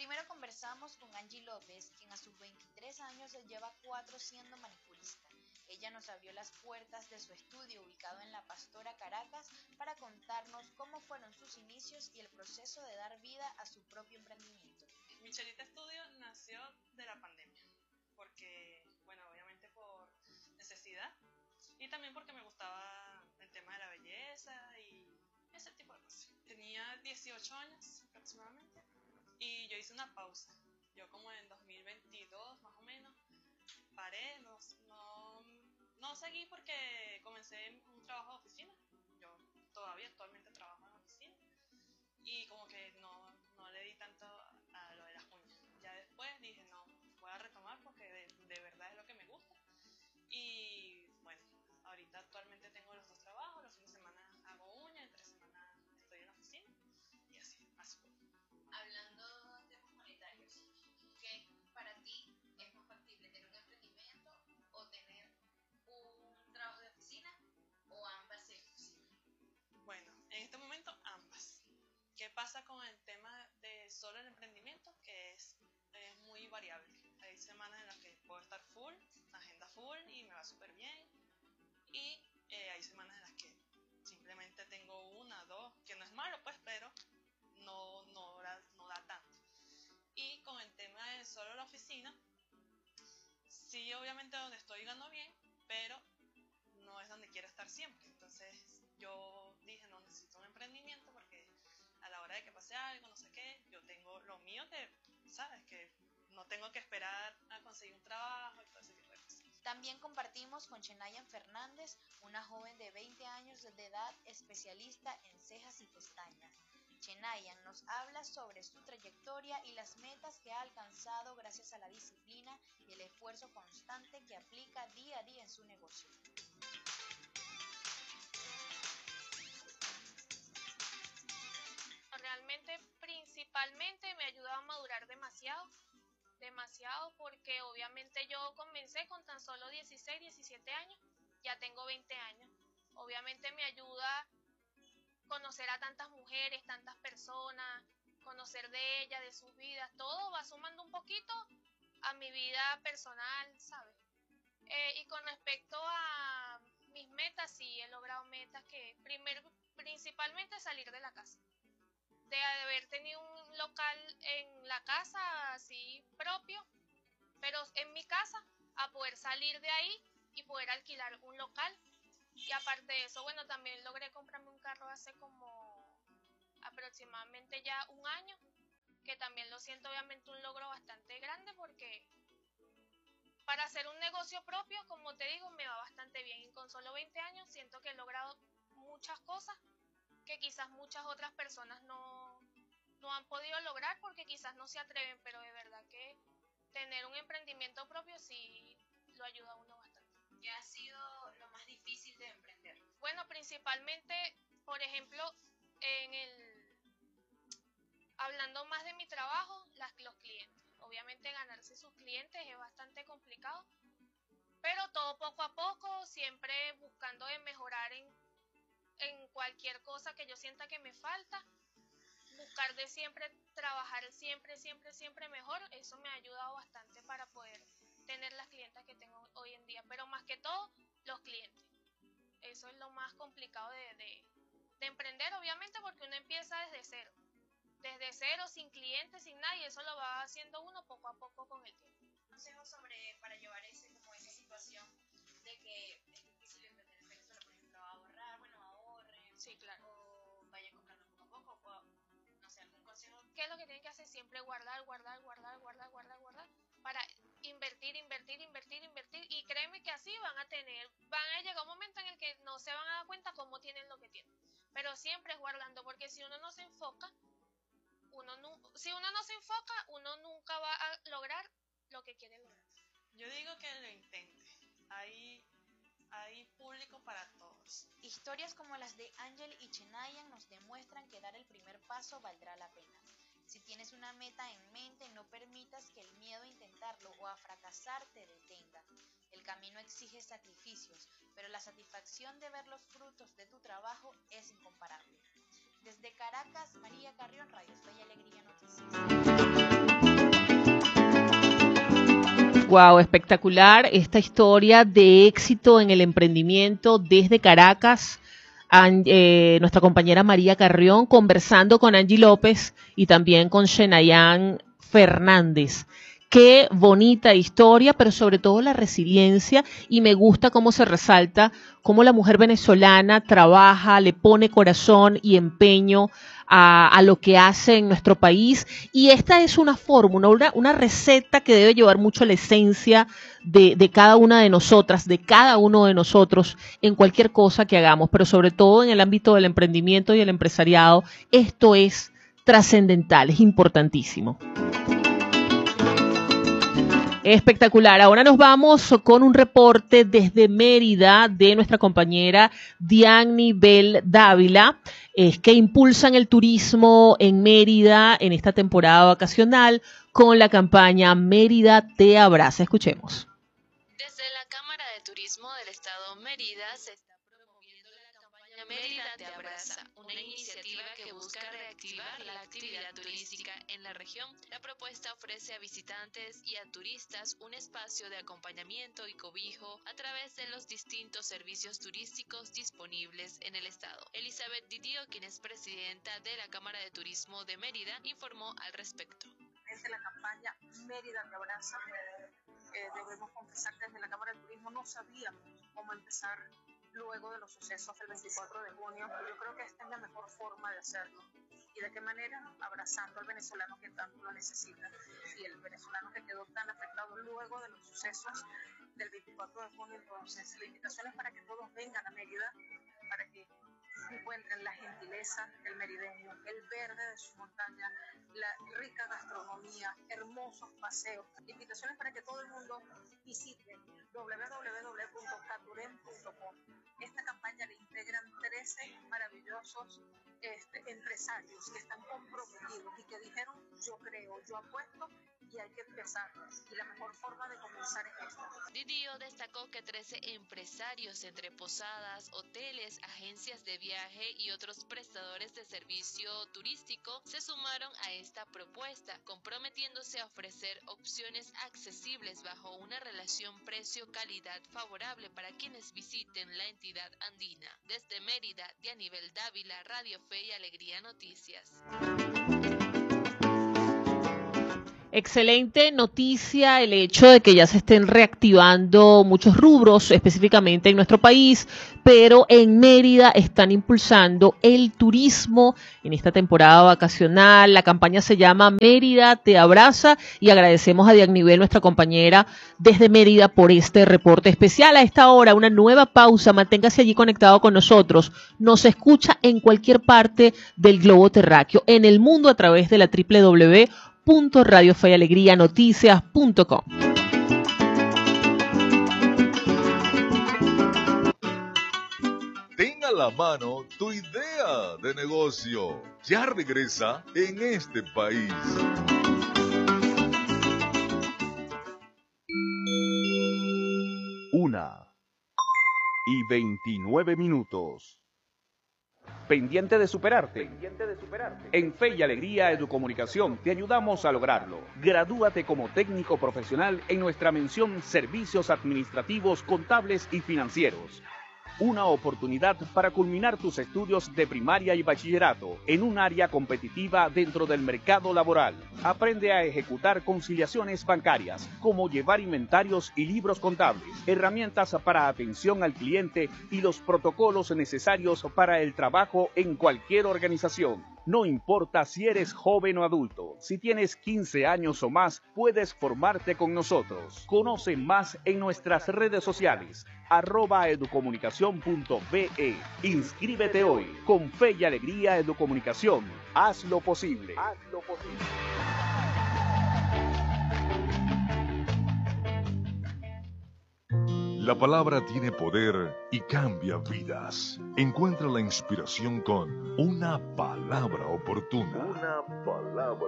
Primero conversamos con Angie López, quien a sus 23 años lleva 4 siendo manicurista. Ella nos abrió las puertas de su estudio ubicado en La Pastora, Caracas, para contarnos cómo fueron sus inicios y el proceso de dar vida a su propio emprendimiento. Michelita Studio nació de la pandemia, porque, bueno, obviamente por necesidad y también porque me gustaba el tema de la belleza y ese tipo de cosas. Tenía 18 años aproximadamente y yo hice una pausa. Yo como en 2022 más o menos paré, no seguí porque comencé un trabajo de oficina. Yo todavía actualmente trabajo en oficina y como que no le di tanto a lo de las uñas. Ya después dije, no, voy a retomar porque de verdad es lo que me gusta. Y bueno, ahorita actualmente tengo los 2 trabajos, los fines de semana hago uñas, entre semana estoy en la oficina y así. Hablando de temas monetarios, ¿qué para ti es más factible, tener un emprendimiento o tener un trabajo de oficina o ambas de oficina? Bueno, en este momento ambas. ¿Qué pasa con el tema de solo el emprendimiento? Que es muy variable. Hay semanas en las que puedo estar full, agenda full y me va súper bien. Y hay semanas en las que simplemente tengo 1, 2, que no es malo pues, pero no da tanto. Y con el tema de solo la oficina, sí, obviamente donde estoy gano bien, pero no es donde quiero estar siempre. Entonces yo dije, no, necesito un emprendimiento porque a la hora de que pase algo, no sé qué, yo tengo lo mío que, sabes, que no tengo que esperar a conseguir un trabajo y todo ese tipo de cosas. También compartimos con Chenayan Fernández, una joven de 20 años de edad especialista en cejas y pestañas. Chenayan nos habla sobre su trayectoria y las metas que ha alcanzado gracias a la disciplina y el esfuerzo constante que aplica día a día en su negocio. Realmente, principalmente me ayuda a madurar demasiado porque obviamente yo comencé con tan solo 16, 17 años, ya tengo 20 años. Obviamente me ayuda a conocer a tantas mujeres, tantas personas, conocer de ellas, de sus vidas, todo va sumando un poquito a mi vida personal, ¿sabes? Y con respecto a mis metas, sí he logrado metas que principalmente salir de la casa. De haber tenido un local en la casa así propio, pero en mi casa, a poder salir de ahí y poder alquilar un local. Y aparte de eso, bueno, también logré comprarme un carro hace como aproximadamente ya 1 año, que también lo siento obviamente un logro bastante grande porque para hacer un negocio propio, como te digo, me va bastante bien y con solo 20 años siento que he logrado muchas cosas que quizás muchas otras personas no han podido lograr porque quizás no se atreven, pero de verdad que tener un emprendimiento propio sí lo ayuda a uno bastante. ¿Qué ha sido lo más difícil de emprender? Bueno, principalmente, por ejemplo, hablando más de mi trabajo, los clientes. Obviamente ganarse sus clientes es bastante complicado, pero todo poco a poco, siempre buscando de mejorar en cualquier cosa que yo sienta que me falta, buscar de siempre, trabajar siempre mejor. Eso me ha ayudado bastante para poder tener las clientas que tengo hoy en día, pero más que todo, los clientes. Eso es lo más complicado de emprender, obviamente, porque uno empieza desde cero, sin clientes, sin nadie. Eso lo va haciendo uno poco a poco con el tiempo. Consejos para llevar esa situación de que es difícil emprender en Venezuela, por ejemplo, ahorrar, bueno, ahorren, sí, claro, o vayan comprando poco a poco, o no sé, algún consejo. ¿Qué es lo que tienen que hacer? Siempre guardar para invertir, y créeme que así van a llegar un momento en el que no se van a dar cuenta cómo tienen lo que tienen, pero siempre es guardando, porque si uno no se enfoca, uno nunca va a lograr lo que quiere lograr. Yo digo que lo intente. Hay público para todos. Historias como las de Ángel y Chenayan nos demuestran que dar el primer paso valdrá la pena. Si tienes una meta en mente, no permitas que el miedo a intentarlo o a fracasar te detenga. El camino exige sacrificios, pero la satisfacción de ver los frutos de tu trabajo es incomparable. Desde Caracas, María Carrión, Radio Fe y Alegría Noticias. Wow, espectacular esta historia de éxito en el emprendimiento desde Caracas. Nuestra compañera María Carrión conversando con Angie López y también con Shenayan Fernández. Qué bonita historia, pero sobre todo la resiliencia, y me gusta cómo se resalta cómo la mujer venezolana trabaja, le pone corazón y empeño a lo que hace en nuestro país, y esta es una fórmula, una receta que debe llevar mucho la esencia de cada una de nosotras, de cada uno de nosotros en cualquier cosa que hagamos, pero sobre todo en el ámbito del emprendimiento y el empresariado. Esto es trascendental, es importantísimo. Espectacular. Ahora nos vamos con un reporte desde Mérida de nuestra compañera Diany Bel Dávila, que impulsan el turismo en Mérida en esta temporada vacacional con la campaña Mérida te abraza. Escuchemos. Desde la Cámara de Turismo del Estado Mérida se está promoviendo la campaña Mérida te abraza, una iniciativa que busca reactivar la actividad turística en la región. La propuesta ofrece a visitantes y a turistas un espacio de acompañamiento y cobijo a través de los distintos servicios turísticos disponibles en el estado. Elizabeth Didio, quien es presidenta de la Cámara de Turismo de Mérida, informó al respecto. Desde la campaña Mérida te abraza, debemos confesar que desde la Cámara de Turismo no sabíamos cómo empezar luego de los sucesos del 24 de junio. Yo creo que esta es la mejor forma de hacerlo. ¿Y de qué manera? Abrazando al venezolano que tanto lo necesita, y el venezolano que quedó tan afectado luego de los sucesos del 24 de junio. Entonces, la invitación es para que todos vengan a Mérida, para que encuentren la gentileza del merideño, el verde de su montaña, la rica gastronomía, hermosos paseos. Invitaciones para que todo el mundo visite www.caturem.com. Esta campaña le integran 13 maravillosos empresarios que están comprometidos y que dijeron: yo creo, yo apuesto, y hay que empezar, y la mejor forma de comenzar es esta. Didio destacó que 13 empresarios entre posadas, hoteles, agencias de viaje y otros prestadores de servicio turístico se sumaron a esta propuesta, comprometiéndose a ofrecer opciones accesibles bajo una relación precio-calidad favorable para quienes visiten la entidad andina. Desde Mérida, Diany Bel Dávila, Radio Fe y Alegría Noticias. Excelente noticia el hecho de que ya se estén reactivando muchos rubros, específicamente en nuestro país, pero en Mérida están impulsando el turismo en esta temporada vacacional. La campaña se llama Mérida te abraza, y agradecemos a Diany Bel, nuestra compañera desde Mérida, por este reporte especial. A esta hora, una nueva pausa. Manténgase allí conectado con nosotros. Nos escucha en cualquier parte del globo terráqueo, en el mundo, a través de la www.radiofeyalegrianoticias.com. Ten a la mano tu idea de negocio. Ya regresa En este país. Una y 29 minutos. ¿Pendiente de superarte? En Fe y Alegría Educomunicación te ayudamos a lograrlo. Gradúate como técnico profesional en nuestra mención Servicios Administrativos, Contables y Financieros. Una oportunidad para culminar tus estudios de primaria y bachillerato en un área competitiva dentro del mercado laboral. Aprende a ejecutar conciliaciones bancarias, como llevar inventarios y libros contables, herramientas para atención al cliente y los protocolos necesarios para el trabajo en cualquier organización. No importa si eres joven o adulto, si tienes 15 años o más, puedes formarte con nosotros. Conoce más en nuestras redes sociales, @educomunicacion.be. Inscríbete hoy. Con Fe y Alegría Educomunicación. Haz lo posible. La palabra tiene poder y cambia vidas. Encuentra la inspiración con una palabra oportuna.